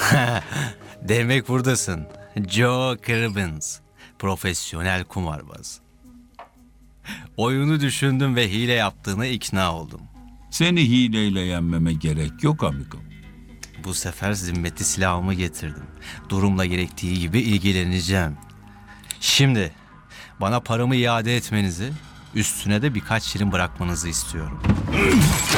Demek buradasın. Joe Cribbins. Profesyonel kumarbaz. Oyunu düşündüm ve hile yaptığına ikna oldum. Seni hileyle yenmeme gerek yok amigo. Bu sefer zimmetli silahımı getirdim. Durumla gerektiği gibi ilgileneceğim. Şimdi bana paramı iade etmenizi, üstüne de birkaç şirin bırakmanızı istiyorum.